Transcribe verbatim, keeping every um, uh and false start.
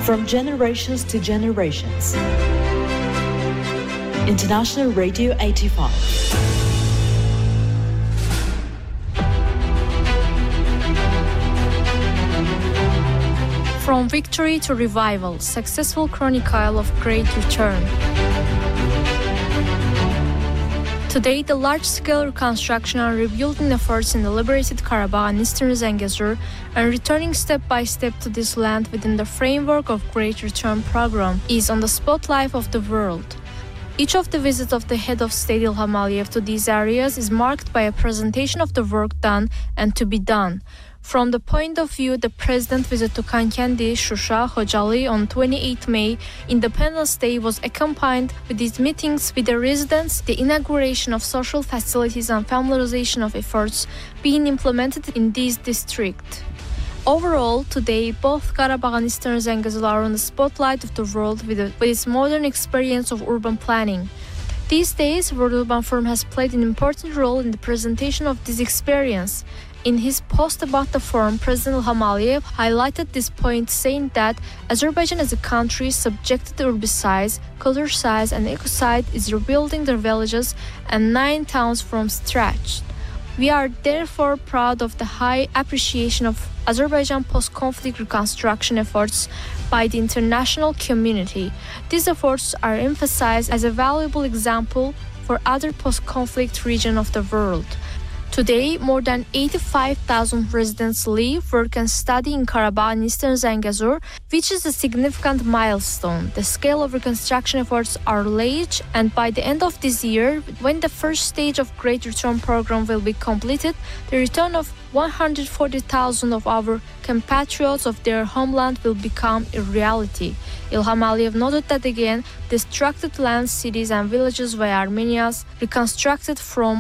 From generations to generations. International Radio eighty-five. From victory to revival, successful chronicle of great return. Today, the large-scale reconstruction and rebuilding efforts in the liberated Karabakh and Eastern Zangezur and returning step-by-step to this land within the framework of Great Return program is on the spotlight of the world. Each of the visits of the head of state Ilham Aliyev to these areas is marked by a presentation of the work done and to be done. From the point of view, the president's visit to Khankendi, Shusha, Khojaly on twenty-eighth of May, Independence Day, was accompanied with these meetings with the residents, the inauguration of social facilities and familiarization of efforts being implemented in these districts. Overall, today, both Karabakh and Eastern Zangezur are on the spotlight of the world with, a, with its modern experience of urban planning. These days, World Urban Forum has played an important role in the presentation of this experience. In his post about the forum, President Ilham Aliyev highlighted this point, saying that Azerbaijan as a country subjected to urbicides, culturicides and ecocide is rebuilding their villages and nine towns from scratch. We are therefore proud of the high appreciation of Azerbaijan post-conflict reconstruction efforts by the international community. These efforts are emphasized as a valuable example for other post-conflict regions of the world. Today, more than eighty-five thousand residents live, work and study in Karabakh and Eastern Zangezur, which is a significant milestone. The scale of reconstruction efforts are large, and by the end of this year, when the first stage of Great Return program will be completed, the return of one hundred forty thousand of our compatriots of their homeland will become a reality. Ilham Aliyev noted that again, destructed lands, cities and villages by Armenians reconstructed from